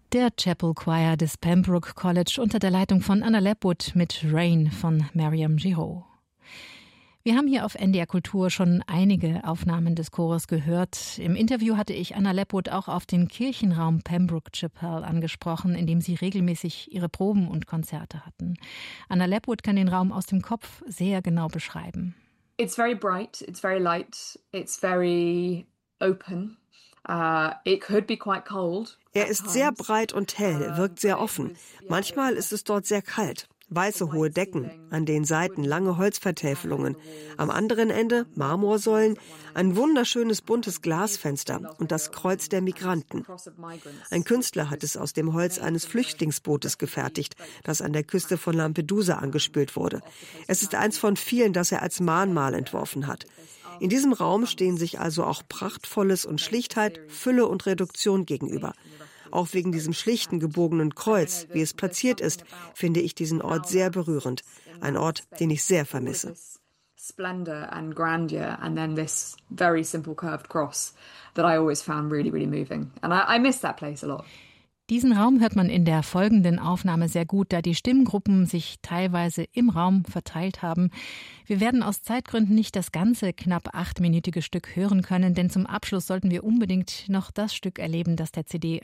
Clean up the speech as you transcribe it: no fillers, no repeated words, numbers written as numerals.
Der Chapel Choir des Pembroke College unter der Leitung von Anna Lepwood mit Rain von Mariam Giraud. Wir haben hier auf NDR Kultur schon einige Aufnahmen des Chores gehört. Im Interview hatte ich Anna Lepwood auch auf den Kirchenraum Pembroke Chapel angesprochen, in dem sie regelmäßig ihre Proben und Konzerte hatten. Anna Lepwood kann den Raum aus dem Kopf sehr genau beschreiben. It's very bright, it's very light, it's very open. It could be quite cold. Er ist sehr breit und hell, wirkt sehr offen. Manchmal ist es dort sehr kalt. Weiße hohe Decken, an den Seiten lange Holzvertäfelungen. Am anderen Ende Marmorsäulen, ein wunderschönes buntes Glasfenster und das Kreuz der Migranten. Ein Künstler hat es aus dem Holz eines Flüchtlingsbootes gefertigt, das an der Küste von Lampedusa angespült wurde. Es ist eins von vielen, das er als Mahnmal entworfen hat. In diesem Raum stehen sich also auch Prachtvolles und Schlichtheit, Fülle und Reduktion gegenüber. Auch wegen diesem schlichten, gebogenen Kreuz, wie es platziert ist, finde ich diesen Ort sehr berührend. Ein Ort, den ich sehr vermisse. Splendor and grandeur and then this very simple curved cross that I always found really, really moving. And I miss that place a lot. Diesen Raum hört man in der folgenden Aufnahme sehr gut, da die Stimmgruppen sich teilweise im Raum verteilt haben. Wir werden aus Zeitgründen nicht das ganze knapp 8-minütige Stück hören können, denn zum Abschluss sollten wir unbedingt noch das Stück erleben, das der CD